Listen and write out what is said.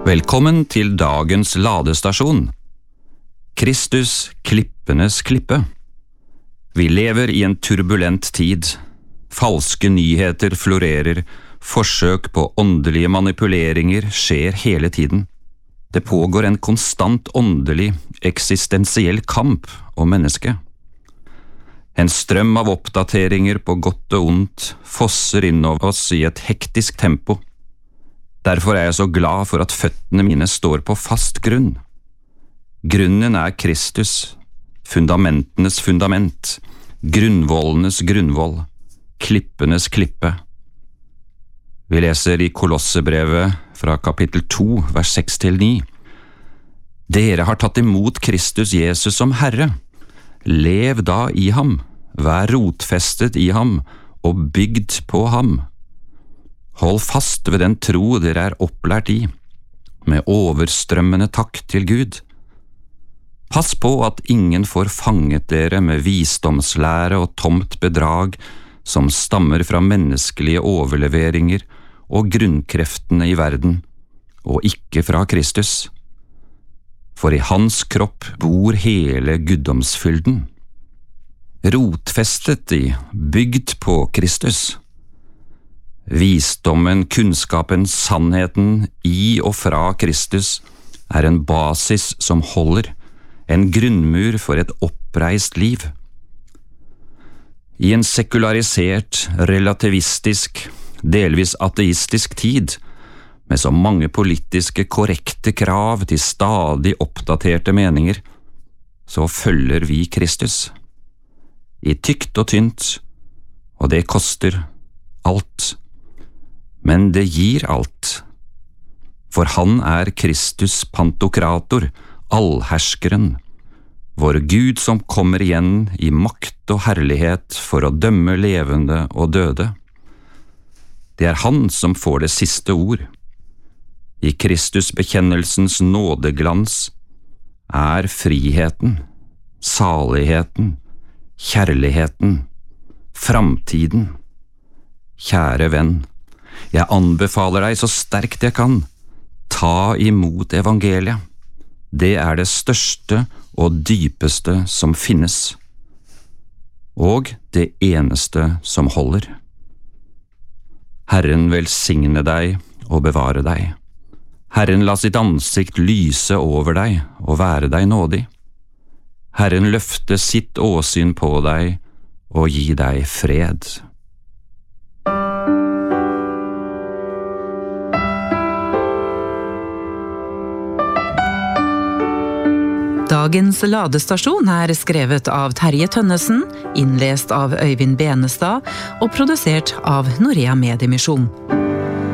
Velkommen til dagens ladestasjon. Kristus, klippenes klippe. Vi lever i en turbulent tid. Falske nyheter florerer, forsøk på åndelige manipuleringer skjer hele tiden. Det pågår en konstant åndelig, eksistensiell kamp om mennesket. En strøm av oppdateringer på godt og ondt fosser innover oss i et hektisk tempo. Derfor er jeg så glad for at føttene mine står på fast grunn. Grunnen er Kristus, fundamentenes fundament, grunnvollenes grunnvoll, klippenes klippe. Vi leser i Kolossebrevet fra kapittel 2, vers 6-9. Dere har tatt imot Kristus Jesus som Herre. Lev da i ham, vær rotfestet i ham og bygd på ham. Hold fast ved den tro dere er opplært i, med overstrømmende takk til Gud. Pass på at ingen får fanget dere med visdomslære og tomt bedrag som stammer fra menneskelige overleveringer og grunnkreftene i verden, og ikke fra Kristus. For i hans kropp bor hele guddomsfylden. Rotfestet i, bygd på Kristus. Visdommen, kunnskapen, sannheten i og fra Kristus er en basis som holder, en grunnmur for et oppreist liv. I en sekularisert, relativistisk, delvis ateistisk tid, med så mange politiske korrekte krav til stadig oppdaterte meninger, så følger vi Kristus. I tykt og tynt, og det koster alt. Men det gir alt. For han er Kristus pantokrator, allherskeren, vår Gud som kommer igjen i makt og herlighet for å dømme levende og døde. Det er han som får det siste ord. I Kristus bekjennelsens nådeglans er friheten, saligheten, kjærligheten, framtiden. Kjære venn, jeg anbefaler deg så sterkt jeg kan, ta imot evangeliet. Det er det største og dypeste som finnes, og det eneste som holder. Herren velsigne deg og bevare deg. Herren la sitt ansikt lyse over deg og være deg nådig. Herren løfte sitt åsyn på deg og gi deg fred. Dagens ladestasjon er skrevet av Terje Tønnesen, innlest av Øyvind Benestad og produsert av Norea Mediemisjon.